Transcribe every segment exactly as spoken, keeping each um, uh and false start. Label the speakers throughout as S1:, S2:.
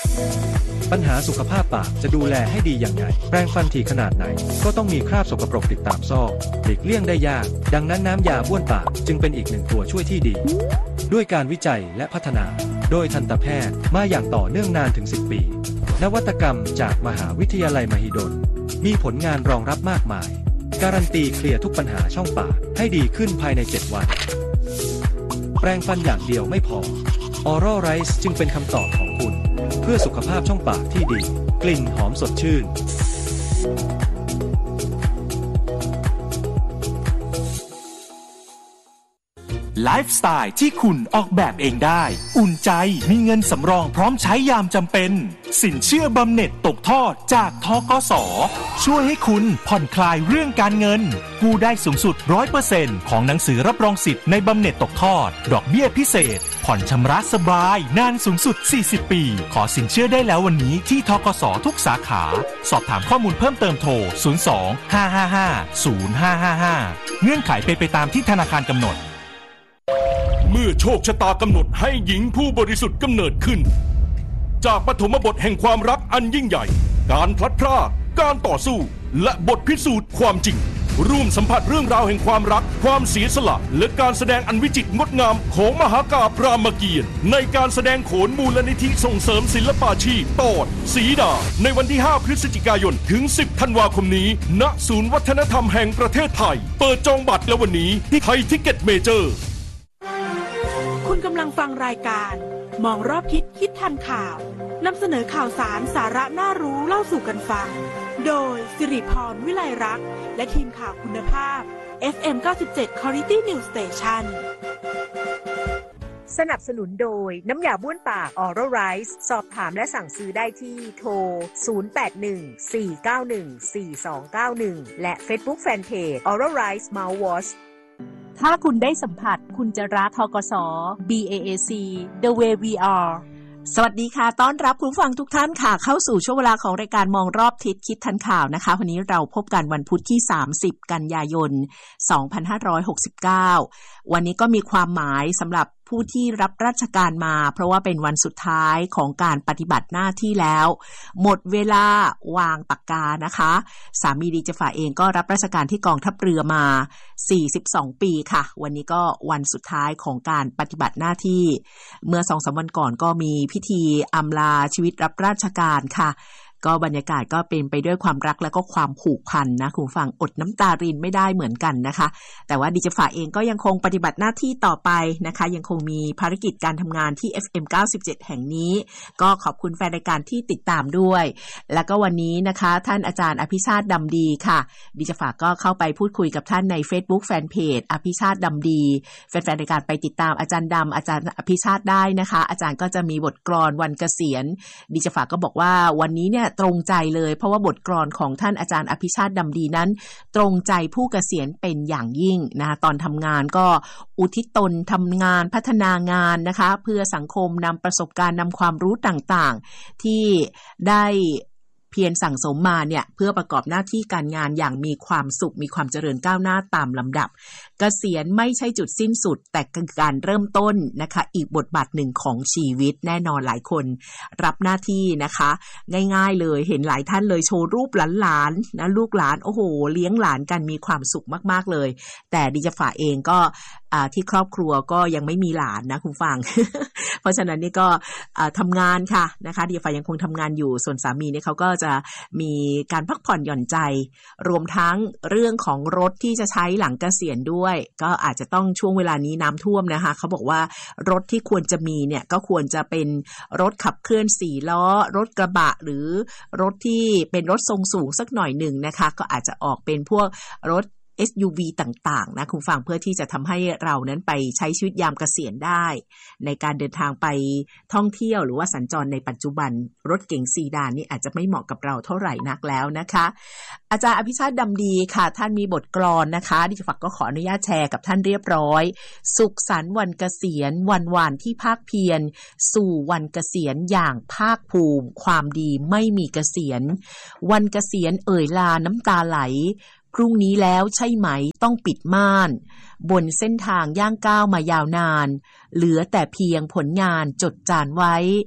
S1: ปัญหาสุขภาพปากจะดูแลให้ดีอย่างไรแปรงฟันถี่ขนาดไหนก็ต้องมีคราบสกปรกติดตามซอกหลีกเลี่ยงได้ยากดังนั้นน้ำยาบ้วนปากจึงเป็นอีกหนึ่งตัวช่วยที่ดีด้วยการวิจัยและพัฒนาโดยทันตแพทย์มาอย่างต่อเนื่องนานถึงสิบปีนวัตกรรมจากมหาวิทยาลัยมหิดลมีผลงานรองรับมากมายการันตีเคลียร์ทุกปัญหาช่องปากให้ดีขึ้นภายในเจ็ดวันแปรงฟันอย่างเดียวไม่พอ Oral Rice จึงเป็นคำตอบของคุณเพื่อสุขภาพช่องปากที่ดีกลิ่นหอมสดชื่น
S2: ไลฟ์สไตล์ที่คุณออกแบบเองได้อุ่นใจมีเงินสำรองพร้อมใช้ยามจำเป็นสินเชื่อบำเหน็จตกทอดจากธกส.ช่วยให้คุณผ่อนคลายเรื่องการเงินกู้ได้สูงสุด ร้อยเปอร์เซ็นต์ ของหนังสือรับรองสิทธิ์ในบำเหน็จตกทอดดอกเบี้ยพิเศษผ่อนชำระสบายนานสูงสุดสี่สิบปีขอสินเชื่อได้แล้ววันนี้ที่ธกส.ทุกสาขาสอบถามข้อมูลเพิ่มเติมโทรศูนย์ สอง ห้า ห้า ห้า ศูนย์ ห้า ห้า ห้าเงื่อนไขเป็นไปตามที่ธนาคารกำหนด
S3: เมื่อโชคชะตากำหนดให้หญิงผู้บริสุทธิ์กำเนิดขึ้นจากปฐมบทแห่งความรักอันยิ่งใหญ่การพลัดพรากการต่อสู้และบทพิสูจน์ความจริงร่วมสัมผัสเรื่องราวแห่งความรักความเสียสละและการแสดงอันวิจิตรงดงามของมหากาพย์รามเกียรติ์ในการแสดงโขนมูลนิธิส่งเสริมศิลปาชีพตอนสีดาในวันที่ห้าพฤศจิกายนถึงสิบธันวาคมนี้ณศูนย์วัฒนธรรมแห่งประเทศไทยเปิดจองบัตรแล้ววันนี้ที่ไทยทิกเก็ตเมเจอร์
S4: คุณกำลังฟังรายการมองรอบทิศคิดทันข่าวนำเสนอข่าวสารสาระน่ารู้เล่าสู่กันฟังโดยสิริพรวิไลรักษ์และทีมข่าวคุณภาพ เอฟ เอ็ม เก้าสิบเจ็ด Quality News Station
S5: สนับสนุนโดยน้ำยาบ้วนปาก Oral Rice สอบถามและสั่งซื้อได้ที่โทรศูนย์ แปด หนึ่ง สี่ เก้า หนึ่ง สี่ สอง เก้า หนึ่งและ Facebook Fanpage Oral Rice Mouthwashถ้าคุณได้สัมผัสคุณจะรักธกส บี เอ เอ ซี The Way We Are สวัสดีค่ะต้อนรับคุณผู้ฟังทุกท่านค่ะเข้าสู่ช่วงเวลาของรายการมองรอบทิศคิดทันข่าวนะคะวันนี้เราพบกันวันพุธที่สามสิบกันยายนสองพันห้าร้อยหกสิบเก้าวันนี้ก็มีความหมายสำหรับผู้ที่รับราชการมาเพราะว่าเป็นวันสุดท้ายของการปฏิบัติหน้าที่แล้วหมดเวลาวางปากกานะคะสามีดีเจฝ่าเองก็รับราชการที่กองทัพเรือมาสี่สิบสองปีค่ะวันนี้ก็วันสุดท้ายของการปฏิบัติหน้าที่เมื่อ สองถึงสาม วันก่อนก็มีพิธีอำลาชีวิตรับราชการค่ะก็บรรยากาศก็เป็นไปด้วยความรักและก็ความผูกพันนะคุณฟังอดน้ำตารินไม่ได้เหมือนกันนะคะแต่ว่าดิจิฝ่าเองก็ยังคงปฏิบัติหน้าที่ต่อไปนะคะยังคงมีภารกิจการทำงานที่ เอฟ เอ็ม เก้าสิบเจ็ด แห่งนี้ก็ขอบคุณแฟนรายการที่ติดตามด้วยแล้วก็วันนี้นะคะท่านอาจารย์อภิชาติดำดีค่ะดิจิฝ่าก็เข้าไปพูดคุยกับท่านใน Facebook Fanpage อภิชาติดำดีแฟนๆรายการไปติดตามอาจารย์ดำอาจารย์อภิชาติได้นะคะอาจารย์ก็จะมีบทกลอนวันเกษียณดิจิฝ่าก็บอกว่าวันนี้เนี่ยตรงใจเลยเพราะว่าบทกลอนของท่านอาจารย์อภิชาติดำดีนั้นตรงใจผู้เกษียณเป็นอย่างยิ่งนะคะตอนทำงานก็อุทิศตนทำงานพัฒนางานนะคะเพื่อสังคมนำประสบการณ์นำความรู้ต่างๆที่ได้เพียรสั่งสมมาเนี่ยเพื่อประกอบหน้าที่การงานอย่างมีความสุขมีความเจริญก้าวหน้าตามลำดับเกษียณไม่ใช่จุดสิ้นสุดแต่คือการเริ่มต้นนะคะอีกบทบาทหนึ่งของชีวิตแน่นอนหลายคนรับหน้าที่นะคะง่ายๆเลยเห็นหลายท่านเลยโชว์รูปหลานๆนะลูกหลานโอ้โหเลี้ยงหลานกันมีความสุขมากๆเลยแต่ดิจฝ่าเองก็ที่ครอบครัวก็ยังไม่มีหลานนะคุณฟัง เพราะฉะนั้นนี่ก็ทำงานค่ะนะคะดิจฝ่ายังคงทำงานอยู่ส่วนสามีเนี่ยเขาก็จะมีการพักผ่อนหย่อนใจรวมทั้งเรื่องของรถที่จะใช้หลังเกษียณด้วยก็อาจจะต้องช่วงเวลานี้น้ำท่วมนะคะเขาบอกว่ารถที่ควรจะมีเนี่ยก็ควรจะเป็นรถขับเคลื่อนสี่ล้อรถกระบะหรือรถที่เป็นรถทรงสูงสักหน่อยหนึ่งนะคะก็อาจจะออกเป็นพวกรถเอส ยู วี ต่างๆนะคุณฟังเพื่อที่จะทำให้เรานั้นไปใช้ชีวิตยามเกษียณได้ในการเดินทางไปท่องเที่ยวหรือว่าสัญจรในปัจจุบันรถเก๋งซีดานนี่อาจจะไม่เหมาะกับเราเท่าไหร่นักแล้วนะคะอาจารย์อภิชาติดำดีค่ะท่านมีบทกลอนนะคะดิฉันก็ขออนุญาตแชร์กับท่านเรียบร้อยสุขสันต์วันเกษียณวันวานที่ภาคเพียรสู่วันเกษียณอย่างภาคภูมิความดีไม่มีเกษียณวันเกษียณเอ่ยลาน้ำตาไหลพรุ่งนี้แล้วใช่ไหมต้องปิดม่านบนเส้นทางย่างก้าวมายาวนานเหลือแต่เพียงผลงานจดจานไว้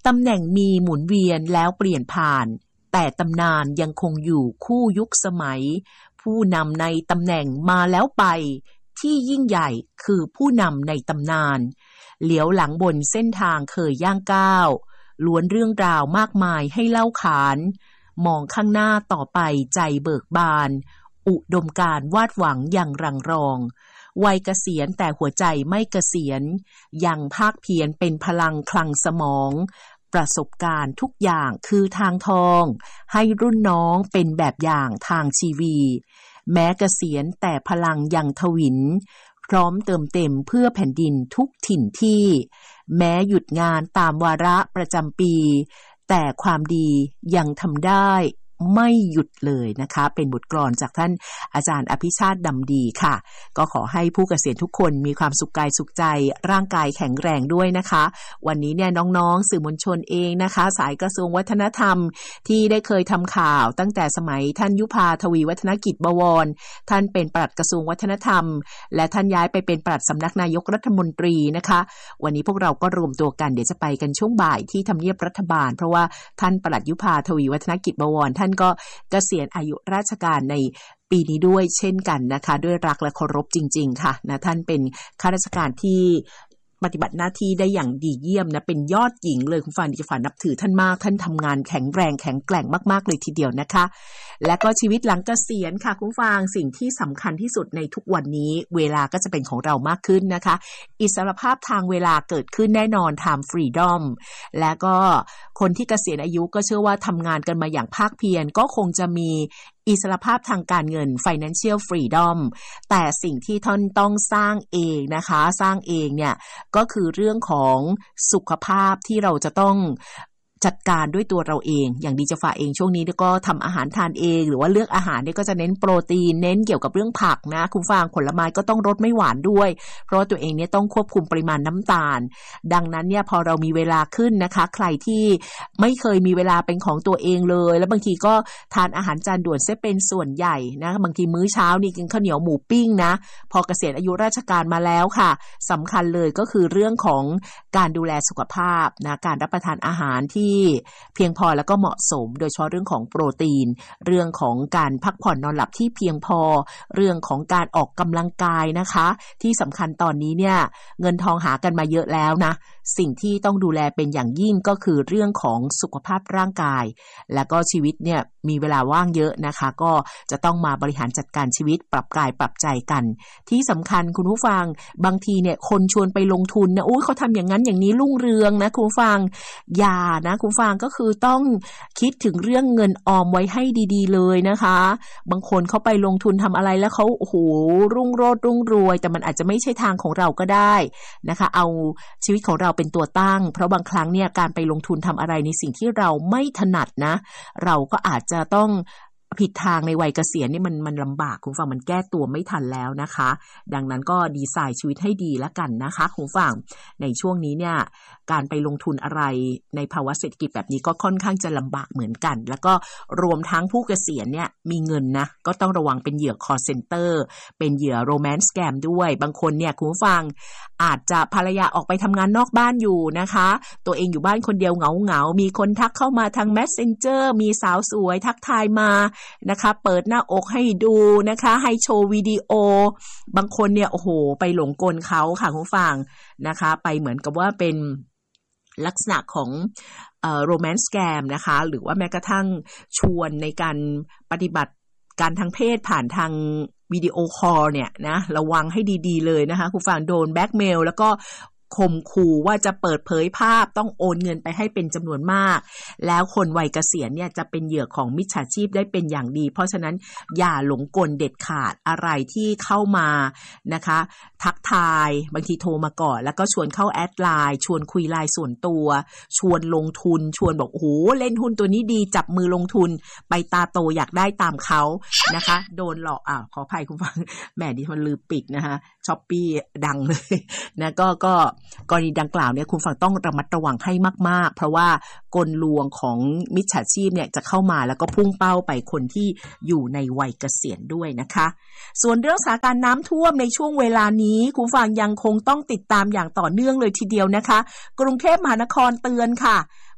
S6: ตำแหน่งมีหมุนเวียนแล้วเปลี่ยนผ่านแต่ตำนานยังคงอยู่คู่ยุคสมัยผู้นำในตำแหน่งมาแล้วไปที่ยิ่งใหญ่คือผู้นำในตำนานเหลียวหลังบนเส้นทางเคยย่างก้าวล้วนเรื่องราวมากมายให้เล่าขานมองข้างหน้าต่อไปใจเบิกบานอุดมการณ์วาดหวังอย่างรังรองวัยเกษียณแต่หัวใจไม่เกษียณยังภาคเพียรเป็นพลังคลังสมองประสบการณ์ทุกอย่างคือทางทองให้รุ่นน้องเป็นแบบอย่างทางชีวีแม้เกษียณแต่พลังยังทวินพร้อมเติมเต็มเพื่อแผ่นดินทุกถิ่นที่แม้หยุดงานตามวาระประจำปีแต่ความดียังทำได้ไม่หยุดเลยนะคะเป็นบทกลอนจากท่านอาจารย์อภิชาติดำดีค่ะก็ขอให้ผู้เกษียณทุกคนมีความสุขกายสุขใจร่างกายแข็งแรงด้วยนะคะวันนี้เนี่ยน้องๆสื่อมวลชนเองนะคะสายกระทรวงวัฒนธรรมที่ได้เคยทำข่าวตั้งแต่สมัยท่านยุพาทวีวัฒนกิจบวรท่านเป็นปลัดกระทรวงวัฒนธรรมและท่านย้ายไปเป็นปลัดสำนักนายกรัฐมนตรีนะคะวันนี้พวกเราก็รวมตัวกันเดี๋ยวจะไปกันช่วงบ่ายที่ทำเนียบรัฐบาลเพราะว่าท่านปลัดยุพาทวีวัฒนกิจบวรท่านก็เกษียณอายุราชการในปีนี้ด้วยเช่นกันนะคะด้วยรักและเคารพจริงๆค่ะนะท่านเป็นข้าราชการที่ปฏิบัติหน้าที่ได้อย่างดีเยี่ยมนะเป็นยอดหญิงเลยคุณฝ่ายดิฉันนับถือท่านมากท่านทำงานแข็งแรงแข็งแกร่งมากๆเลยทีเดียวนะคะและก็ชีวิตหลังเกษียณค่ะคุณฟังสิ่งที่สำคัญที่สุดในทุกวันนี้เวลาก็จะเป็นของเรามากขึ้นนะคะอิสรภาพทางเวลาเกิดขึ้นแน่นอน time freedom และก็คนที่เกษียณอายุก็เชื่อว่าทำงานกันมาอย่างภาคเพียรก็คงจะมีอิสรภาพทางการเงิน financial freedom แต่สิ่งที่ท่านต้องสร้างเองนะคะสร้างเองเนี่ยก็คือเรื่องของสุขภาพที่เราจะต้องจัดการด้วยตัวเราเองอย่างดีเจฟ้าเองช่วงนี้ก็ทำอาหารทานเองหรือว่าเลือกอาหารเนี่ยก็จะเน้นโปรตีนเน้นเกี่ยวกับเรื่องผักนะคุณฟางผลไม้ก็ต้องรสไม่หวานด้วยเพราะตัวเองเนี่ยต้องควบคุมปริมาณน้ำตาลดังนั้นเนี่ยพอเรามีเวลาขึ้นนะคะใครที่ไม่เคยมีเวลาเป็นของตัวเองเลยแล้วบางทีก็ทานอาหารจานด่วนเสียเป็นส่วนใหญ่นะบางทีมื้อเช้านี่กินข้าวเหนียวหมูปิ้งนะพอเกษียณอายุราชการมาแล้วค่ะสำคัญเลยก็คือเรื่องของการดูแลสุขภาพนะการรับประทานอาหารที่เพียงพอแล้วก็เหมาะสมโดยเฉพาะเรื่องของโปรตีนเรื่องของการพักผ่อนนอนหลับที่เพียงพอเรื่องของการออกกำลังกายนะคะที่สำคัญตอนนี้เนี่ยเงินทองหากันมาเยอะแล้วนะสิ่งที่ต้องดูแลเป็นอย่างยิ่งก็คือเรื่องของสุขภาพร่างกายแล้วก็ชีวิตเนี่ยมีเวลาว่างเยอะนะคะก็จะต้องมาบริหารจัดการชีวิตปรับกายปรับใจกันที่สำคัญคุณผู้ฟังบางทีเนี่ยคนชวนไปลงทุนนะอุ้ยเขาทำอย่างนั้นอย่างนี้รุ่งเรืองนะคุณผู้ฟังอย่านะคุณผู้ฟังก็คือต้องคิดถึงเรื่องเงินออมไว้ให้ดีๆเลยนะคะบางคนเขาไปลงทุนทำอะไรแล้วเขาโอ้โหรุ่งโรจน์รุ่งรวยแต่มันอาจจะไม่ใช่ทางของเราก็ได้นะคะเอาชีวิตของเราเป็นตัวตั้งเพราะบางครั้งเนี่ยการไปลงทุนทำอะไรในสิ่งที่เราไม่ถนัดนะเราก็อาจจะต้องผิดทางในวัยเกษียณนี่มันมันลำบากคุณฟังมันแก้ตัวไม่ทันแล้วนะคะดังนั้นก็ดีไซน์ชีวิตให้ดีแล้วกันนะคะคุณฟังในช่วงนี้เนี่ยการไปลงทุนอะไรในภาวะเศรษฐกิจแบบนี้ก็ค่อนข้างจะลำบากเหมือนกันแล้วก็รวมทั้งผู้เกษียณเนี่ยมีเงินนะก็ต้องระวังเป็นเหยื่อ call center เป็นเหยื่อ romance scam ด้วยบางคนเนี่ยคุณฟังอาจจะภรรยาออกไปทำงานนอกบ้านอยู่นะคะตัวเองอยู่บ้านคนเดียวเหงาๆมีคนทักเข้ามาทาง Messenger มีสาวสวยทักทายมานะคะเปิดหน้าอกให้ดูนะคะให้โชว์วิดีโอบางคนเนี่ยโอ้โหไปหลงกลเขาค่ะคุณฟังนะคะไปเหมือนกับว่าเป็นลักษณะของเอ่อ romance scam นะคะหรือว่าแม้กระทั่งชวนในการปฏิบัติการทางเพศผ่านทางวิดีโอคอลเนี่ยนะระวังให้ดีๆเลยนะคะคุณฟังโดนแบล็กเมลแล้วก็ข่มขู่ว่าจะเปิดเผยภาพต้องโอนเงินไปให้เป็นจำนวนมากแล้วคนวัยเกษียณเนี่ยจะเป็นเหยื่อของมิจฉาชีพได้เป็นอย่างดีเพราะฉะนั้นอย่าหลงกลเด็ดขาดอะไรที่เข้ามานะคะทักทายบางทีโทรมาก่อนแล้วก็ชวนเข้าแอดไลน์ชวนคุยไลน์ส่วนตัวชวนลงทุนชวนบอกโอ้โหเล่นหุ้นตัวนี้ดีจับมือลงทุนไปตาโตอยากได้ตามเขานะคะโดนหลอกอ่ะขออภัยคุณฟังแหมดิฉันลืมปิดนะคะ Shopee ดังเลยนะก็ก็กรณีดังกล่าวเนี่ยคุณฟังต้องระมัดระวังให้มากๆเพราะว่ากลลวงของมิจฉาชีพเนี่ยจะเข้ามาแล้วก็พุ่งเป้าไปคนที่อยู่ในวัยเกษียณด้วยนะคะส่วนเรื่องสถานการณ์น้ำท่วมในช่วงเวลานี้คุณฟังยังคงต้องติดตามอย่างต่อเนื่องเลยทีเดียวนะคะกรุงเทพมหานครเตือนค่ะ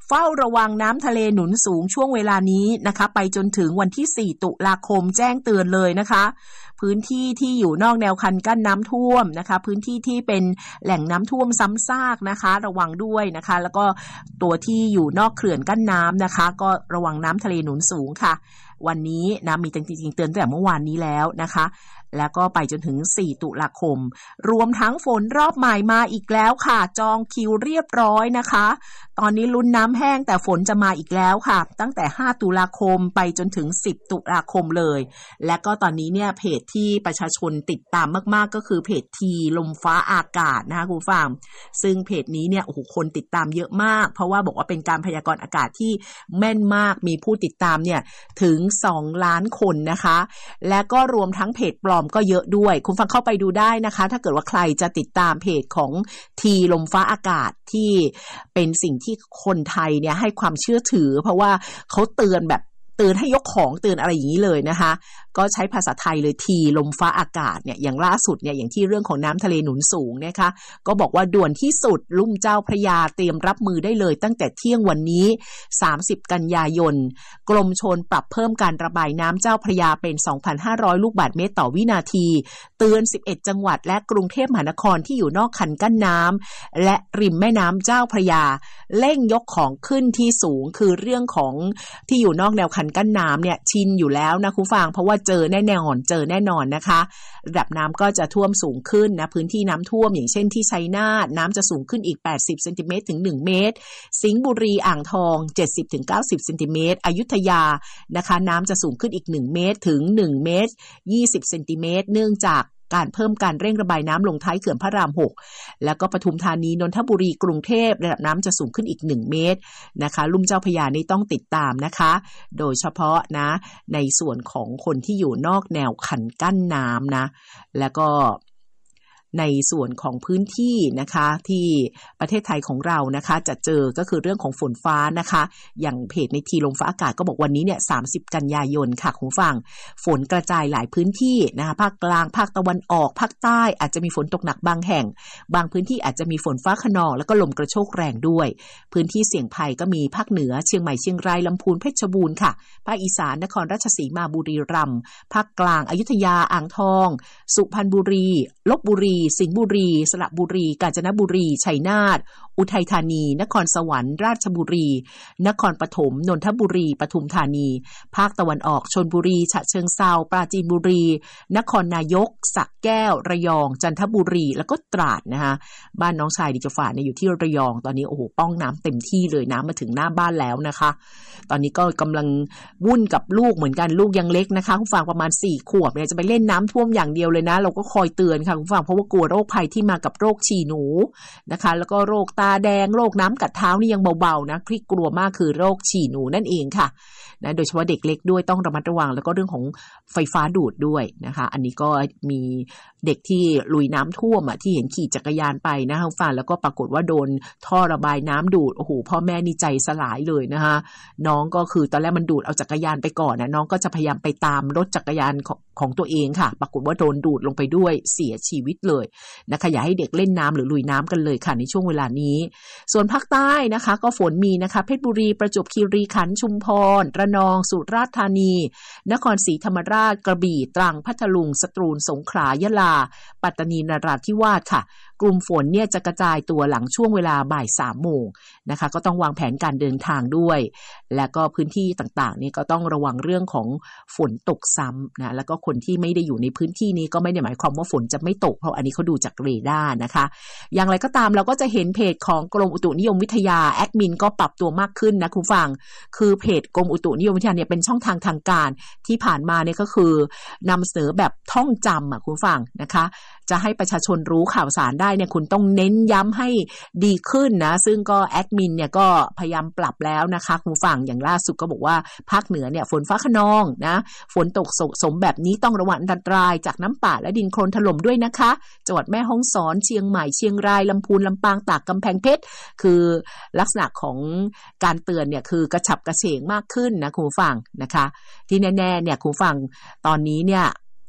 S6: เฝ้าระวังน้ำทะเลหนุนสูงช่วงเวลานี้นะคะไปจนถึงวันที่สี่ตุลาคมแจ้งเตือนเลยนะคะพื้นที่ที่อยู่นอกแนวคันกั้นน้ำท่วมนะคะพื้นที่ที่เป็นแหล่งน้ำท่วมซ้ำซากนะคะระวังด้วยนะคะแล้วก็ตัวที่อยู่นอกเขื่อนกั้นน้ำนะคะก็ระวังน้ำทะเลหนุนสูงค่ะวันนี้นะมีจริงๆเตือนตั้งแต่เมื่อวานนี้แล้วนะคะแล้วก็ไปจนถึงสี่ตุลาคมรวมทั้งฝนรอบใหม่มาอีกแล้วค่ะจองคิวเรียบร้อยนะคะตอนนี้ลุ้นน้ำแห้งแต่ฝนจะมาอีกแล้วค่ะตั้งแต่ห้าตุลาคมไปจนถึงสิบตุลาคมเลยและก็ตอนนี้เนี่ยเพจที่ประชาชนติดตามมากๆก็คือเพจทีลมฟ้าอากาศนะคะคุณผู้ฟังซึ่งเพจนี้เนี่ยโอ้โหคนติดตามเยอะมากเพราะว่าบอกว่าเป็นการพยากรณ์อากาศที่แม่นมากมีผู้ติดตามเนี่ยถึงสองล้านคนนะคะและก็รวมทั้งเพจปลอมก็เยอะด้วยคุณฟังเข้าไปดูได้นะคะถ้าเกิดว่าใครจะติดตามเพจของทีลมฟ้าอากาศที่เป็นสิ่งที่คนไทยเนี่ยให้ความเชื่อถือเพราะว่าเขาเตือนแบบเตือนให้ยกของเตือนอะไรอย่างนี้เลยนะคะก็ใช้ภาษาไทยเลยทีลมฟ้าอากาศเนี่ยอย่างล่าสุดเนี่ยอย่างที่เรื่องของน้ำทะเลหนุนสูงนะคะก็บอกว่าด่วนที่สุดลุ่มเจ้าพระยาเตรียมรับมือได้เลยตั้งแต่เที่ยงวันนี้สามสิบกันยายนกรมชลปรับเพิ่มการระบายน้ำเจ้าพระยาเป็น สองพันห้าร้อย ลูกบาศก์เมตรต่อวินาทีเตือนสิบเอ็ดจังหวัดและกรุงเทพมหานครที่อยู่นอกคันกั้นน้ำและริมแม่น้ำเจ้าพระยาเร่งยกของขึ้นที่สูงคือเรื่องของที่อยู่นอกแนวคันกั้นน้ำเนี่ยชินอยู่แล้วนะคุณฟังเพราะว่าเจอแน่นอนเจอแน่นอนนะคะระดับน้ำก็จะท่วมสูงขึ้นนะพื้นที่น้ำท่วมอย่างเช่นที่ชัยนาทน้ำจะสูงขึ้นอีกแปดสิบเซนติเมตรถึงหนึ่งเมตรสิงห์บุรีอ่างทอง เจ็ดสิบถึงเก้าสิบเซนติเมตรอยุธยานะคะน้ำจะสูงขึ้นอีกหนึ่งเมตรถึงหนึ่งเมตรยี่สิบเซนติเมตรเนื่องจากการเพิ่มการเร่งระบายน้ำลงท้ายเขื่อนพระรามหกแล้วก็ปทุมธานีนนทบุรีกรุงเทพระดับน้ำจะสูงขึ้นอีกหนึ่งเมตรนะคะลุ่มเจ้าพระยานี่ต้องติดตามนะคะโดยเฉพาะนะในส่วนของคนที่อยู่นอกแนวคันกั้นน้ำนะแล้วก็ในส่วนของพื้นที่นะคะที่ประเทศไทยของเรานะคะจะเจอก็คือเรื่องของฝนฟ้านะคะอย่างเพจในทีลมฟ้าอากาศก็บอกวันนี้เนี่ยสามสิบกันยายนค่ะคุณฟังฝนกระจายหลายพื้นที่นะคะภาคกลางภาคตะวันออกภาคใต้อาจจะมีฝนตกหนักบางแห่งบางพื้นที่อาจจะมีฝนฟ้าคะนองแล้วก็ลมกระโชกแรงด้วยพื้นที่เสี่ยงภัยก็มีภาคเหนือเชียงใหม่เชียงรายลำพูนเพชรบูรณ์ค่ะภาคอีสานนครราชสีมาบุรีรัมย์ภาคกลางอยุธยาอ่างทองสุพรรณบุรีลพบุรีสิงห์บุรีสระบุรีกาญจนบุรีชัยนาทอุทัยธานีนครสวรรค์ราชบุรีนครปฐมนนทบุรีปทุมธานีภาคตะวันออกชลบุรีฉะเชิงเทราปราจีนบุรีนครนายกสระแก้วระยองจันทบุรีแล้วก็ตราดนะคะบ้านน้องชายดิจฝาเนี่ยอยู่ที่ระยองตอนนี้โอ้โหป้องน้ำเต็มที่เลยน้ำมาถึงหน้าบ้านแล้วนะคะตอนนี้ก็กำลังวุ่นกับลูกเหมือนกันลูกยังเล็กนะคะคุณฟังประมาณสี่ขวบเนี่ยจะไปเล่นน้ำท่วมอย่างเดียวเลยนะเราก็คอยเตือนค่ะคุณฟังเพราะว่ากลัวโรคภัยที่มากับโรคฉี่หนูนะคะแล้วก็โรคตาแดงโรคน้ำกัดเท้านี่ยังเบาๆนะที่กลัวมากคือโรคฉี่หนูนั่นเองค่ะนะโดยเฉพาะเด็กเล็กด้วยต้องระมัดระวังแล้วก็เรื่องของไฟฟ้าดูดด้วยนะคะอันนี้ก็มีเด็กที่ลุยน้ำท่วมอ่ะที่เห็นขี่จักรยานไปนะคะคุณฟังแล้วก็ปรากฏว่าโดนท่อระบายน้ำดูดโอ้โหพ่อแม่นี่ใจสลายเลยนะคะน้องก็คือตอนแรกมันดูดเอาจักรยานไปก่อนนะน้องก็จะพยายามไปตามรถจักรยานของของตัวเองค่ะปรากฏว่าโดนดูดลงไปด้วยเสียชีวิตเลยนะคะอย่าให้เด็กเล่นน้ำหรือลุยน้ำกันเลยค่ะในช่วงเวลานี้ส่วนภาคใต้นะคะก็ฝนมีนะคะเพชรบุรีประจวบคีรีขันธ์ชุมพรระนองสุราษฎร์ธานีนครศรีธรรมราชกระบี่ตรังพัทลุงสตรูลสงขลายะลาปัตตานีนราธิวาสค่ะกลุ่มฝนเนี่ยจะกระจายตัวหลังช่วงเวลาบ่ายสามโมงนะคะก็ต้องวางแผนการเดินทางด้วยและก็พื้นที่ต่างๆนี่ก็ต้องระวังเรื่องของฝนตกซ้ำนะแล้วก็คนที่ไม่ได้อยู่ในพื้นที่นี้ก็ไม่ได้หมายความว่าฝนจะไม่ตกเพราะอันนี้เขาดูจากเรดาร์นะคะอย่างไรก็ตามเราก็จะเห็นเพจของกรมอุตุนิยมวิทยาแอดมินก็ปรับตัวมากขึ้นนะคุณฟังคือเพจกรมอุตุนิยมวิทยาเนี่ยเป็นช่องทางทางการที่ผ่านมาเนี่ยก็คือนำเสนอแบบท่องจำอ่ะคุณฟังนะคะจะให้ประชาชนรู้ข่าวสารได้เนี่ยคุณต้องเน้นย้ำให้ดีขึ้นนะซึ่งก็แอดมินเนี่ยก็พยายามปรับแล้วนะคะคุณฟังอย่างล่าสุดก็บอกว่าภาคเหนือเนี่ยฝนฟ้าคะนองนะฝนตกสมแบบนี้ต้องระวังอันตรายจากน้ำป่าและดินโคลนถล่มด้วยนะคะจังหวัดแม่ฮ่องสอนเชียงใหม่เชียงรายลำพูนลำปางตากกำแพงเพชรคือลักษณะของการเตือนเนี่ยคือกระฉับกระเฉงมากขึ้นนะคุณฟังนะคะที่แน่ๆเนี่ยคุณฟังตอนนี้เนี่ย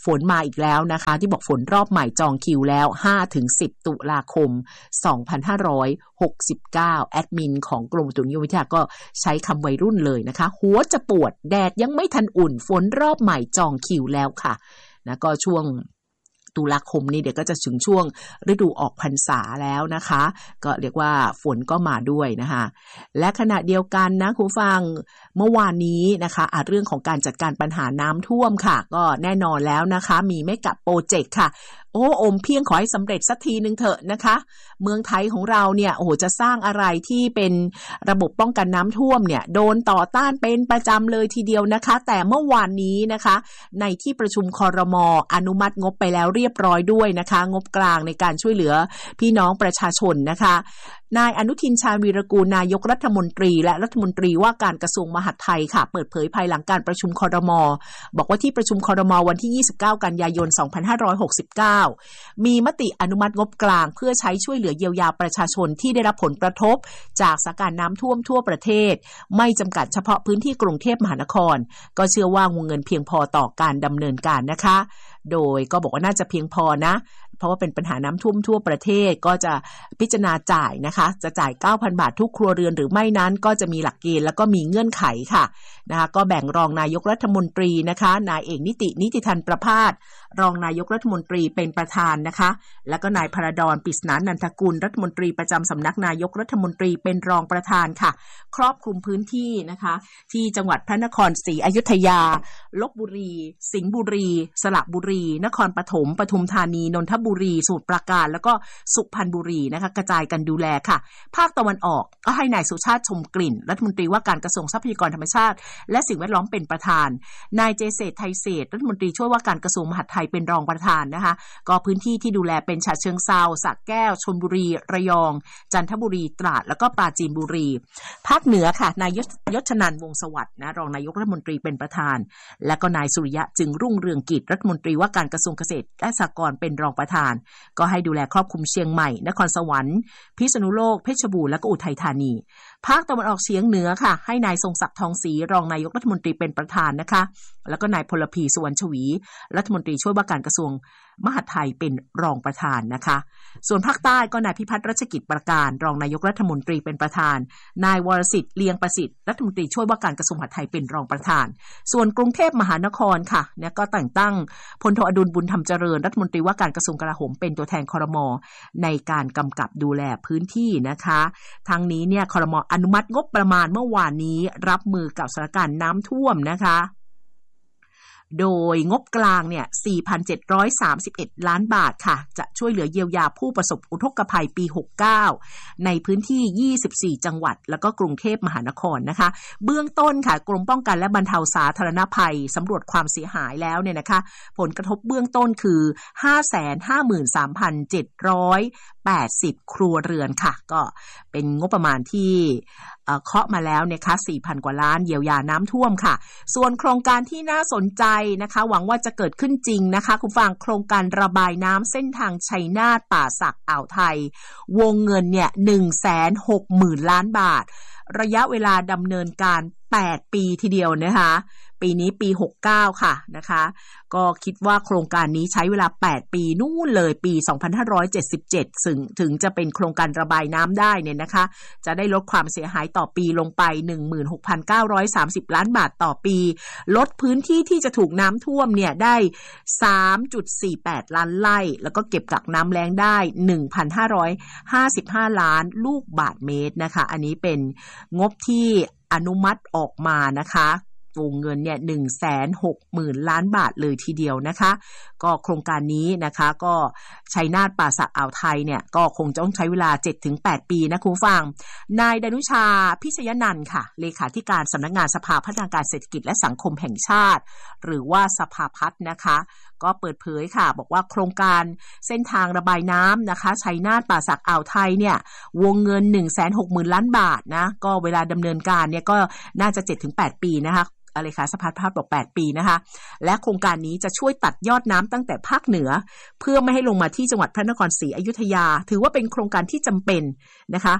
S6: ฝนมาอีกแล้วนะคะที่บอกฝนรอบใหม่จองคิวแล้ว ห้าถึงสิบ ตุลาคม สองพันห้าร้อยหกสิบเก้า แอดมินของกรมอุตุนิยมวิทยาก็ใช้คำวัยรุ่นเลยนะคะหัวจะปวดแดดยังไม่ทันอุ่นฝนรอบใหม่จองคิวแล้วค่ะนะก็ช่วงตุลาคมนี้เดี๋ยวก็จะถึงช่วงฤดูออกพรรษาแล้วนะคะก็เรียกว่าฝนก็มาด้วยนะคะและขณะเดียวกันนะคุณฟังเมื่อวานนี้นะคะอ่ะเรื่องของการจัดการปัญหาน้ำท่วมค่ะก็แน่นอนแล้วนะคะมีเมกะโปรเจกต์ค่ะโอ้อมเพียงขอให้สำเร็จสักทีนึงเถอะนะคะเมืองไทยของเราเนี่ยโอ้โหจะสร้างอะไรที่เป็นระบบป้องกันน้ำท่วมเนี่ยโดนต่อต้านเป็นประจำเลยทีเดียวนะคะแต่เมื่อวานนี้นะคะในที่ประชุมครม.อนุมัติงบไปแล้วเรียบร้อยด้วยนะคะงบกลางในการช่วยเหลือพี่น้องประชาชนนะคะนายอนุทินชาญวีรกูลนายกรัฐมนตรีและรัฐมนตรีว่าการกระทรวงมหาดไทยค่ะเปิดเผยภายหลังการประชุมครม.บอกว่าที่ประชุมครม.วันที่ยี่สิบเก้ากันยายนสองพันห้าร้อยหกสิบเก้ามีมติอนุมัติงบกลางเพื่อใช้ช่วยเหลือเยียวยาประชาชนที่ได้รับผลกระทบจากสถานการณ์น้ำท่วมทั่วประเทศไม่จำกัดเฉพาะพื้นที่กรุงเทพมหานครก็เชื่อว่าวงเงินเพียงพอต่อการดำเนินการนะคะโดยก็บอกว่าน่าจะเพียงพอนะเพราะว่าเป็นปัญหาน้ำท่วมทั่วประเทศก็จะพิจารณาจ่ายนะคะจะจ่าย เก้าพัน บาททุกครัวเรือนหรือไม่นั้นก็จะมีหลักเกณฑ์แล้วก็มีเงื่อนไขค่ะนะคะก็แบ่งรองนายกรัฐมนตรีนะคะนายเอกนิตินิติธันประภาสรองนายกรัฐมนตรีเป็นประธานนะคะแล้วก็นายพระดอนปริศนานันทกุลรัฐมนตรีประจำสำนักนายกรัฐมนตรีเป็นรองประธานค่ะครอบคลุมพื้นที่นะคะที่จังหวัดพระนครศรีอยุธยาลพบุรีสิงห์บุรีสระบุรีนครปฐมปทุมธานีนนทบุรีสมุทรปราการแล้วก็สุพรรณบุรีนะคะกระจายกันดูแลค่ะภาคตะวันออกก็ให้นายสุชาติชมกลิ่นรัฐมนตรีว่าการกระทรวงทรัพยากรธรรมชาติและสิ่งแวดล้อมเป็นประธานนายเจเศรษฐ์ไทยเศรษฐ์รัฐมนตรีช่วยว่าการกระทรวงมหาดไทยเป็นรองประธานนะคะก็พื้นที่ที่ดูแลเป็นฉะเชิงเทราสระแก้วชลบุรีระยองจันทบุรีตราดแล้วก็ปราจีนบุรีภาคเหนือค่ะนายยศนันท์วงศ์สวัสดิ์นะรองนายกรัฐมนตรีเป็นประธานและก็นายสุริยะจึงรุ่งเรืองกิจรัฐมนตรีว่าการกระทรวงเกษตรและสหกรณ์เป็นรองประธานก็ให้ดูแลครอบคลุมเชียงใหม่นครสวรรค์พิษณุโลกเพชรบูรณ์และก็อุทัยธานีภาคตะวันออกเฉียงเหนือค่ะให้นายทรงศักดิ์ทองศรีรองนายกรัฐมนตรีเป็นประธานนะคะแล้วก็นายพลพีสุวรรณชวีรัฐมนตรีช่วยว่าการกระทรวงมหาดไทยเป็นรองประธานนะคะส่วนภาคใต้ก็นายพิพัฒน์รัชกิจประการรองนายกรัฐมนตรีเป็นประธานนายวรสิทธิ์เลียงประสิทธิ์รัฐมนตรีช่วยว่าการกระทรวงมหาดไทยเป็นรองประธานส่วนกรุงเทพมหานครค่ะเนี่ยก็แต่งตั้งพลโทอดุลบุญธรรมเจริญรัฐมนตรีว่าการกระทรวงกลาโหมเป็นตัวแทนครม.ในการกำกับดูแลพื้นที่นะคะทั้งนี้เนี่ยครม.อนุมัติงบประมาณเมื่อวานนี้รับมือกับสถานการณ์น้ำท่วมนะคะโดยงบกลางเนี่ย สี่พันเจ็ดร้อยสามสิบเอ็ด ล้านบาทค่ะจะช่วยเหลือเยียวยาผู้ประสบอุทกภัยปีหกสิบเก้าในพื้นที่ยี่สิบสี่จังหวัดแล้วก็กรุงเทพมหานครนะคะเบื้องต้นค่ะกรมป้องกันและบรรเทาสาธารณภัยสำรวจความเสียหายแล้วเนี่ยนะคะผลกระทบเบื้องต้นคือ ห้าแสนห้าหมื่นสามพันเจ็ดร้อยแปดสิบ ครัวเรือนค่ะก็เป็นงบประมาณที่เคาะมาแล้วเนี่ยค่ะ สี่พัน กว่าล้านเยียวยาน้ำท่วมค่ะส่วนโครงการที่น่าสนใจนะคะหวังว่าจะเกิดขึ้นจริงนะคะคุณฟังโครงการระบายน้ำเส้นทางชัยนาทป่าสักอ่าวไทยวงเงินเนี่ย หนึ่งแสนหกหมื่น ล้านบาทระยะเวลาดำเนินการแปดปีทีเดียวนะคะปีนี้ปีหกสิบเก้าค่ะนะคะก็คิดว่าโครงการนี้ใช้เวลาแปดปีนู่นเลยปีสองพันห้าร้อยเจ็ดสิบเจ็ดถึงถึงจะเป็นโครงการระบายน้ำได้เนี่ยนะคะจะได้ลดความเสียหายต่อปีลงไป หนึ่งหมื่นหกพันเก้าร้อยสามสิบ ล้านบาทต่อปีลดพื้นที่ที่จะถูกน้ำท่วมเนี่ยได้ สามจุดสี่แปด ล้านไร่แล้วก็เก็บกักน้ำแล้งได้ หนึ่งพันห้าร้อยห้าสิบห้า ล้านลูกบาศก์เมตรนะคะอันนี้เป็นงบที่อนุมัติออกมานะคะวงเงินเนี่ย หนึ่งแสนหกหมื่น ล้านบาทเลยทีเดียวนะคะก็โครงการนี้นะคะก็ชัยนาทป่าสักอ่าวไทยเนี่ยก็คงจะต้องใช้เวลา เจ็ดถึงแปด ปีนะคุณฟังนายดนุชาพิชยนันท์ค่ะเลขาธิการสำนักงานสภาพัฒนาการเศรษฐกิจและสังคมแห่งชาติหรือว่าสภาพัฒน์นะคะก็เปิดเผยค่ะบอกว่าโครงการเส้นทางระบายน้ำนะคะชัยนาทป่าสักอ่าวไทยเนี่ยวงเงิน หนึ่งแสนหกหมื่น ล้านบาทนะก็เวลาดำเนินการเนี่ยก็น่าจะ เจ็ดถึงแปด ปีนะคะอะไรคะสภาพัฒน์บอกแปดปีนะคะและโครงการนี้จะช่วยตัดยอดน้ำตั้งแต่ภาคเหนือเพื่อไม่ให้ลงมาที่จังหวัดพระนครศรีอยุธยาถือว่าเป็นโครงการที่จำเป็นนะคะ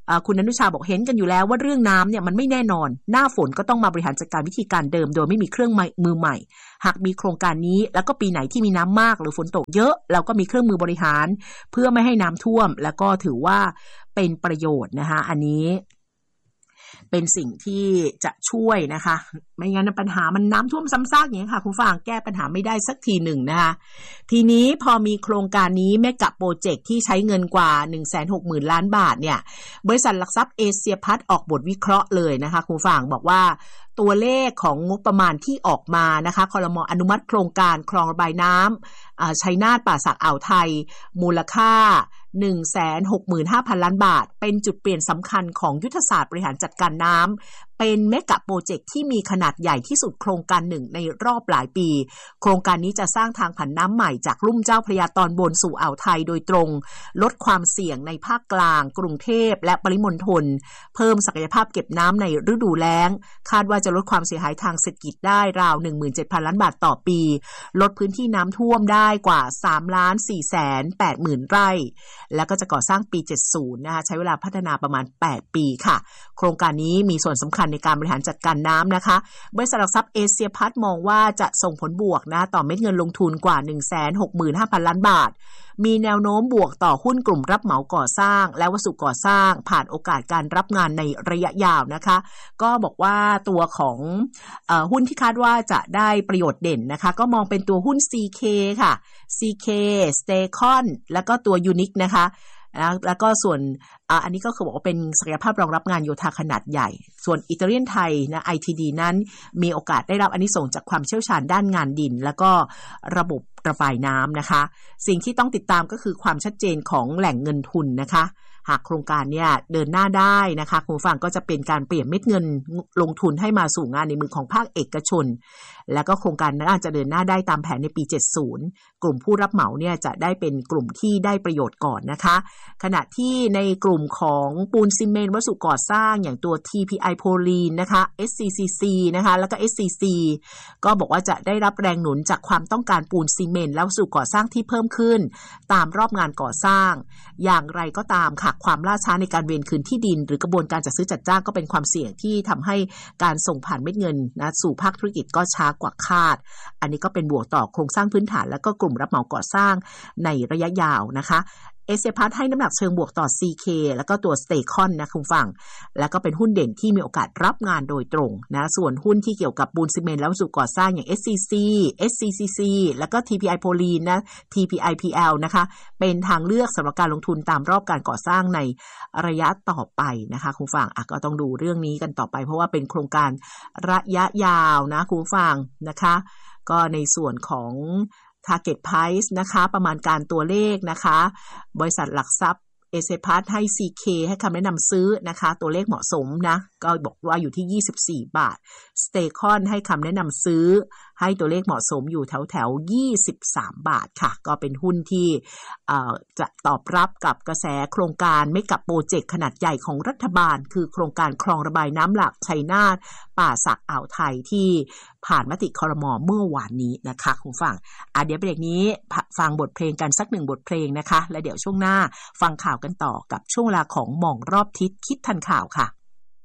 S6: คุณอนุชาบอกเห็นกันอยู่แล้วว่าเรื่องน้ำเนี่ยมันไม่แน่นอนหน้าฝนก็ต้องมาบริหารจัดการวิธีการเดิมโดยไม่มีเครื่องมือใหม่หากมีโครงการนี้แล้วก็ปีไหนที่มีน้ำมากหรือฝนตกเยอะเราก็มีเครื่องมือบริหารเพื่อไม่ให้น้ำท่วมแล้วก็ถือว่าเป็นประโยชน์นะคะอันนี้เป็นสิ่งที่จะช่วยนะคะไม่งั้นปัญหามันน้ำท่วมซ้ำซากอย่างนี้ค่ะคุณฟังแก้ปัญหาไม่ได้สักทีหนึ่งนะคะทีนี้พอมีโครงการนี้แม่กะโปรเจกต์ที่ใช้เงินกว่า หนึ่งแสนหกหมื่น ล้านบาทเนี่ยบริษัทหลักทรัพย์เอเชียพัฒน์ออกบทวิเคราะห์เลยนะคะคุณฟังบอกว่าตัวเลขของงบประมาณที่ออกมานะคะครม.อนุมัติโครงการคลองระบายน้ำชัยนาทป่าสักอ่าวไทยมูลค่า หนึ่งแสนหกหมื่นห้าพัน ล้านบาทเป็นจุดเปลี่ยนสำคัญของยุทธศาสตร์บริหารจัดการน้ำเป็นเมกะโปรเจกต์ที่มีขนาดใหญ่ที่สุดโครงการหนึ่งในรอบหลายปีโครงการนี้จะสร้างทางผ่านน้ำใหม่จากลุ่มเจ้าพระยาตอนบนสู่อ่าวไทยโดยตรงลดความเสี่ยงในภาคกลางกรุงเทพและปริมณฑลเพิ่มศักยภาพเก็บน้ำในฤดูแล้งคาดว่าจะลดความเสียหายทางเศรษฐกิจได้ราว หนึ่งหมื่นเจ็ดพัน ล้านบาทต่อปีลดพื้นที่น้ำท่วมได้กว่า สามล้านสี่แสนแปดหมื่น ไร่แล้วก็จะก่อสร้างปีเจ็ดสิบนะคะใช้เวลาพัฒนาประมาณแปดปีค่ะโครงการนี้มีส่วนสำคัญในการบริหารจัดการน้ำนะคะบริษัทหลักทรัพย์เอเชียพัฒน์มองว่าจะส่งผลบวกนะต่อเม็ดเงินลงทุนกว่า หนึ่งแสนหกหมื่นห้าพัน ล้านบาทมีแนวโน้มบวกต่อหุ้นกลุ่มรับเหมาก่อสร้างและวัสดุก่อสร้างผ่านโอกาสการรับงานในระยะยาวนะคะก็บอกว่าตัวของเอ่อหุ้นที่คาดว่าจะได้ประโยชน์เด่นนะคะก็มองเป็นตัวหุ้น ซี เค ค่ะ ซี เค Staycon แล้วก็ตัว Unique นะคะแล้วก็ส่วนอันนี้ก็คือบอกว่าเป็นศักยภาพรองรับงานโยธาขนาดใหญ่ส่วนอิตาเลียนไทยนะ ไอ ที ดี นั้นมีโอกาสได้รับอานิสงส์จากความเชี่ยวชาญด้านงานดินแล้วก็ระบบระบายน้ำนะคะสิ่งที่ต้องติดตามก็คือความชัดเจนของแหล่งเงินทุนนะคะหากโครงการเนี่ยเดินหน้าได้นะคะคุณผู้ฟังก็จะเป็นการเปลี่ยนเม็ดเงินลงทุนให้มาสู่งานในมือของภาคเอกชนแล้วก็โครงการน่าจะเดินหน้าได้ตามแผนในปีเจ็ดสิบกลุ่มผู้รับเหมาเนี่ยจะได้เป็นกลุ่มที่ได้ประโยชน์ก่อนนะคะขณะที่ในกลุ่มของปูนซีเมนต์วัสดุก่อสร้างอย่างตัว ที พี ไอ โพลีนนะคะ เอส ซี ซี ซี นะคะแล้วก็ เอส ซี ซี ก็บอกว่าจะได้รับแรงหนุนจากความต้องการปูนซีเมนต์และวัสดุก่อสร้างที่เพิ่มขึ้นตามรอบงานก่อสร้างอย่างไรก็ตามค่ะความล่าช้าในการเวนคืนที่ดินหรือกระบวนการจัดซื้อจัดจ้างก็เป็นความเสี่ยงที่ทำให้การส่งผ่านเม็ดเงินนะสู่ภาคธุรกิจก็ช้ากว่าคาดอันนี้ก็เป็นบวกต่อโครงสร้างพื้นฐานและก็กลุ่มรับเหมาก่อสร้างในระยะยาวนะคะเอเชียพัฒน์ให้น้ำหนักเชิงบวกต่อ ซี เค แล้วก็ตัว Staycon นะคุณฟังแล้วก็เป็นหุ้นเด่นที่มีโอกาสรับงานโดยตรงนะส่วนหุ้นที่เกี่ยวกับปูนซีเมนต์และวัสดุก่อสร้างอย่าง เอส ซี ซี เอส ซี ซี ซี แล้วก็ ที พี ไอ โพลีนนะ ที พี ไอ พี แอล นะคะเป็นทางเลือกสำหรับการลงทุนตามรอบการก่อสร้างในระยะต่อไปนะคะคุณฟังอ่ะก็ต้องดูเรื่องนี้กันต่อไปเพราะว่าเป็นโครงการระยะยาวนะคุณฟังนะคะก็ในส่วนของ target price นะคะประมาณการตัวเลขนะคะบริษัทหลักทรัพย์เอเชียพัฒน์ให้ ซี เค ให้คำแนะนำซื้อนะคะตัวเลขเหมาะสมนะก็บอกว่าอยู่ที่ยี่สิบสี่บาท Staycon ให้คำแนะนำซื้อให้ตัวเลขเหมาะสมอยู่แถวแถวยี่สิบสามบาทค่ะก็เป็นหุ้นที่จะตอบรับกับกระแสโครงการเมกะโปรเจกต์ขนาดใหญ่ของรัฐบาลคือโครงการคลองระบายน้ำหลักชัยนาทป่าสักอ่าวไทยที่ผ่านมติครม.เมื่อวานนี้นะคะคุณฟังอ่ะเดี๋ยวเบรกนี้ฟังบทเพลงกันสักหนึ่งบทเพลงนะคะแล้วเดี๋ยวช่วงหน้าฟังข่าวกันต่อกับช่วงเวลาของมองรอบทิศคิดทันข่าวค่ะ